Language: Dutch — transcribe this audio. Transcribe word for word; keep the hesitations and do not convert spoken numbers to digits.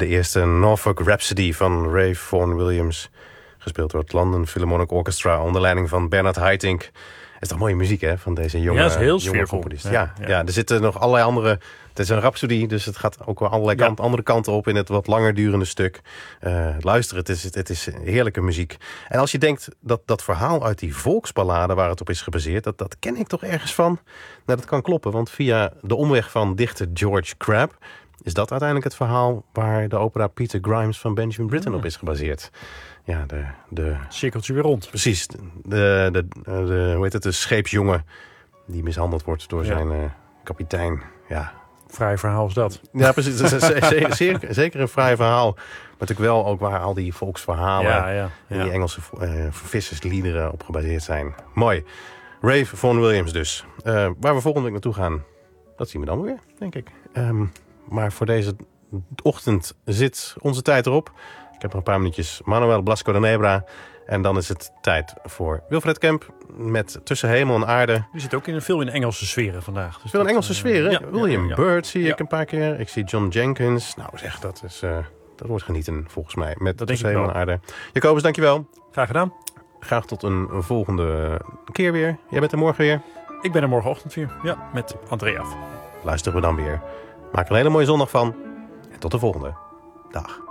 De eerste Norfolk Rhapsody van Ray Vaughan Williams. Gespeeld door het London Philharmonic Orchestra onder leiding van Bernard Haitink. Het is toch mooie muziek, hè, van deze jonge, ja, is heel jonge componist. Ja, ja. Ja. ja, er zitten nog allerlei andere... Het is een rhapsodie, dus het gaat ook wel allerlei Ja. kant, andere kanten op in het wat langer durende stuk. Uh, luister, het is, het is heerlijke muziek. En als je denkt dat dat verhaal uit die volksballade waar het op is gebaseerd, dat, dat ken ik toch ergens van? Nou, dat kan kloppen, want via de omweg van dichter George Crabbe is dat uiteindelijk het verhaal waar de opera Peter Grimes van Benjamin Britten op is gebaseerd. Ja, de... de cirkeltje weer rond. Precies. De, de, de, de, hoe heet het, de scheepsjongen die mishandeld wordt door ja. zijn uh, kapitein. Ja. Fraai verhaal is dat. Ja, precies. zeker, zeker, zeker een fraai verhaal. Maar natuurlijk wel ook waar al die volksverhalen ja, ja, ja. en die Engelse uh, vissersliederen op gebaseerd zijn. Mooi. Ray Vaughan Williams dus. Uh, waar we volgende week naartoe gaan, dat zien we dan weer, denk ik. Um, maar voor deze ochtend zit onze tijd erop. Ik heb nog een paar minuutjes Manuel Blasco de Nebra. En dan is het tijd voor Wilfred Kemp met Tussen Hemel en Aarde. Die zit ook in, veel in Engelse sferen vandaag. Dus veel in Engelse sferen? Ja, William ja, ja. Byrd zie ja. ik een paar keer. Ik zie John Jenkins. Nou zeg, dat, is, uh, dat wordt genieten volgens mij. Met dat Tussen Hemel en Aarde. Jacobus, dankjewel. Graag gedaan. Graag tot een volgende keer weer. Jij bent er morgen weer? Ik ben er morgenochtend weer. Ja, met Andrea. Luisteren we dan weer. Maak er een hele mooie zondag van. En tot de volgende. Dag.